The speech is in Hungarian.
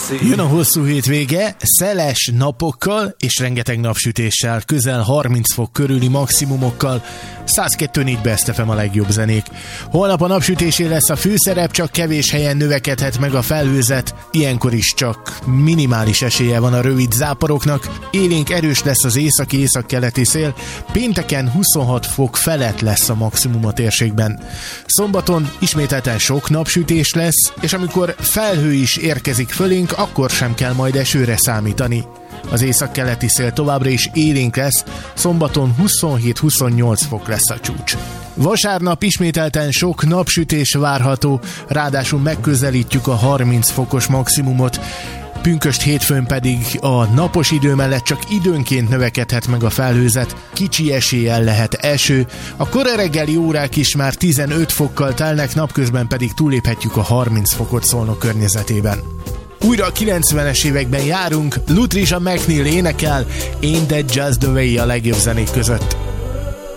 Jön a hosszú hétvége, szeles napokkal és rengeteg napsütéssel, közel 30 fok körüli maximumokkal. 102.4 Best FM a legjobb zenék. Holnap a napsütésé lesz a főszerep, csak kevés helyen növekedhet meg a felhőzet. Ilyenkor is csak minimális esélye van a rövid záporoknak. Élénk erős lesz az északi-északkeleti szél. Pénteken 26 fok felett lesz a maximum a térségben. Szombaton ismételten sok napsütés lesz, és amikor felhő is érkezik fölénk, akkor sem kell majd esőre számítani. Az északkeleti szél továbbra is élénk lesz, szombaton 27-28 fok lesz a csúcs. Vasárnap ismételten sok napsütés várható, ráadásul megközelítjük a 30 fokos maximumot. Pünkösd hétfőn pedig a napos idő mellett csak időnként növekedhet meg a felhőzet, kicsi eséllyel lehet eső, a kora reggeli órák is már 15 fokkal telnek, napközben pedig túléphetjük a 30 fokot Szolnok környezetében. Újra a 90-es években járunk, Lutricia McNeil énekel, Ain't That Just The Way a legjobb zenék között.